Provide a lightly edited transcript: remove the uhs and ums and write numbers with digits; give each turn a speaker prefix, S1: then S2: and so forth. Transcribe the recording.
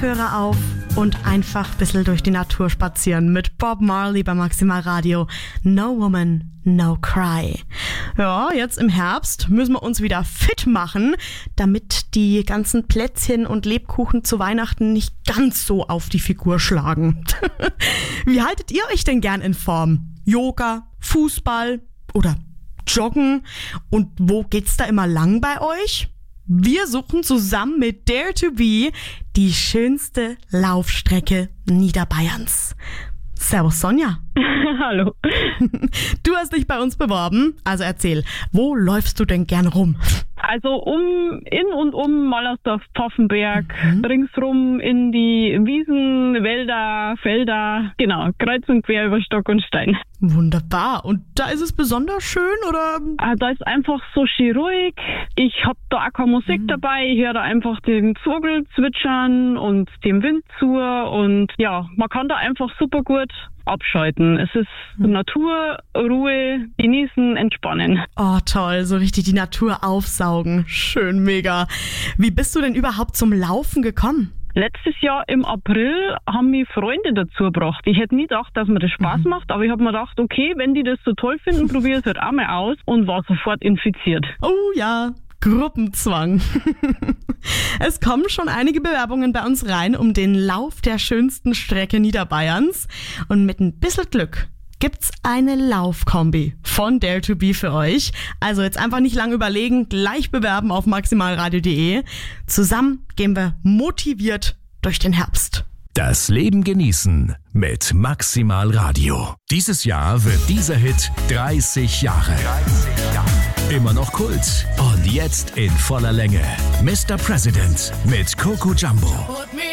S1: Kopfhörer auf und einfach ein bisschen durch die Natur spazieren mit Bob Marley bei Maximal Radio. No Woman, No Cry. Ja, jetzt im Herbst müssen wir uns wieder fit machen, damit die ganzen Plätzchen und Lebkuchen zu Weihnachten nicht ganz so auf die Figur schlagen. Wie haltet ihr euch denn gern in Form? Yoga, Fußball oder Joggen? Und wo geht's da immer lang bei euch? Wir suchen zusammen mit Dare to Be die schönste Laufstrecke Niederbayerns. Servus Sonja.
S2: Hallo.
S1: Du hast dich bei uns beworben, also erzähl, wo läufst du denn gern rum?
S2: Also in und um Mallersdorf-Pfaffenberg, ringsrum in die Wiesen, Wälder, Felder, genau, kreuz und quer über Stock und Stein.
S1: Wunderbar. Und da ist es besonders schön, oder?
S2: Da ist einfach so schön ruhig. Ich hab da auch keine Musik dabei. Ich höre da einfach den Vogel zwitschern und dem Wind zu. Und ja, man kann da einfach super gut abschalten. Es ist Natur, Ruhe, genießen, entspannen.
S1: Oh, toll. So richtig die Natur aufsaugen. Schön, mega. Wie bist du denn überhaupt zum Laufen gekommen?
S2: Letztes Jahr im April haben mich Freunde dazu gebracht. Ich hätte nie gedacht, dass mir das Spaß macht, aber ich habe mir gedacht, okay, wenn die das so toll finden, probiere ich es halt auch mal aus und war sofort infiziert.
S1: Oh ja, Gruppenzwang. Es kommen schon einige Bewerbungen bei uns rein um den Lauf der schönsten Strecke Niederbayerns. Und mit ein bisschen Glück gibt's eine Laufkombi von Dare to Be für euch. Also jetzt einfach nicht lange überlegen, gleich bewerben auf maximalradio.de. Zusammen gehen wir motiviert durch den Herbst.
S3: Das Leben genießen mit Maximal Radio. Dieses Jahr wird dieser Hit 30 Jahre. Immer noch Kult und jetzt in voller Länge. Mr. President mit Coco Jumbo.